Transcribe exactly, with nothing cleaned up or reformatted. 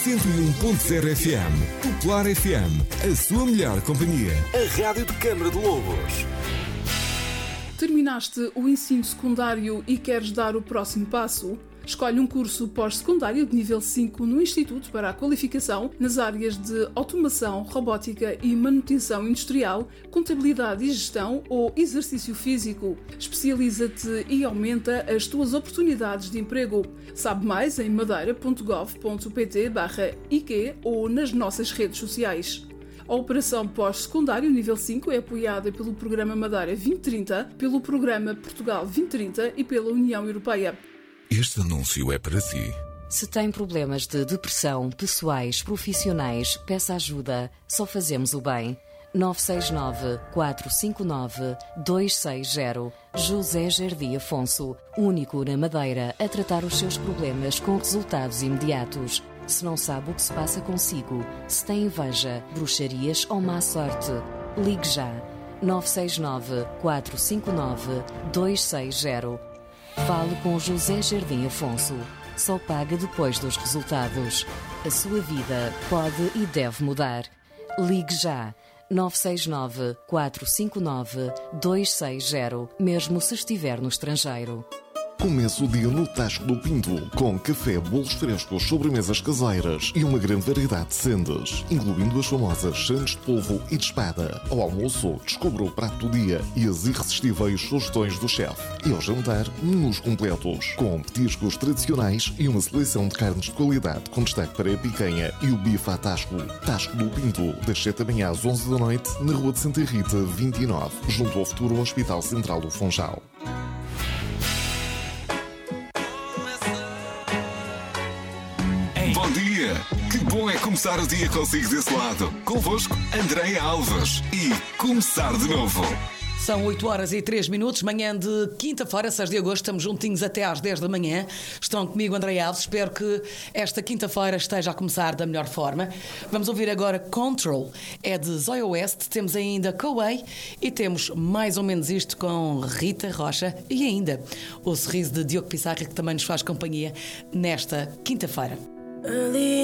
cento e um ponto zero F M. Popular F M, a sua melhor companhia. A rádio de Câmara de Lobos. Terminaste o ensino secundário e queres dar o próximo passo? Escolhe um curso pós-secundário de nível cinco no Instituto para a Qualificação nas áreas de automação, robótica e manutenção industrial, contabilidade e gestão ou exercício físico. Especializa-te e aumenta as tuas oportunidades de emprego. Sabe mais em madeira ponto gov ponto pt barra I Q ou nas nossas redes sociais. A Operação Pós-Secundário Nível cinco é apoiada pelo Programa Madeira vinte trinta, pelo Programa Portugal vinte trinta e pela União Europeia. Este anúncio é para si. Se tem problemas de depressão, pessoais, profissionais, peça ajuda. Só fazemos o bem. nove seis nove, quatro cinco nove, dois seis zero. José Jardim Afonso, único na Madeira a tratar os seus problemas com resultados imediatos. Se não sabe o que se passa consigo, se tem inveja, bruxarias ou má sorte, ligue já. nove seis nove, quatro cinco nove, dois seis zero. Fale com José Jardim Afonso. Só paga depois dos resultados. A sua vida pode e deve mudar. Ligue já. nove seis nove, quatro cinco nove, dois seis zero, mesmo se estiver no estrangeiro. Comece o dia no Tasco do Pinto, com café, bolos frescos, sobremesas caseiras e uma grande variedade de sendas, incluindo as famosas sandes de polvo e de espada. Ao almoço, descubra o prato do dia e as irresistíveis sugestões do chefe. E ao jantar, menus completos, com petiscos tradicionais e uma seleção de carnes de qualidade, com destaque para a picanha e o bife à Tasco. Tasco do Pinto, das sete da manhã às onze da noite, na Rua de Santa Rita, vinte e nove, junto ao futuro Hospital Central do Funchal. Bom dia! Que bom é começar o dia consigo desse lado. Convosco, Andréia Alves. E começar de novo. São oito horas e três minutos, manhã de quinta-feira, seis de agosto, estamos juntinhos até às dez da manhã. Estão comigo Andréia Alves, espero que esta quinta-feira esteja a começar da melhor forma. Vamos ouvir agora Control, é de Zoya West, temos ainda Coay e temos mais ou menos isto com Rita Rocha e ainda o sorriso de Diogo Pissarra, que também nos faz companhia nesta quinta-feira.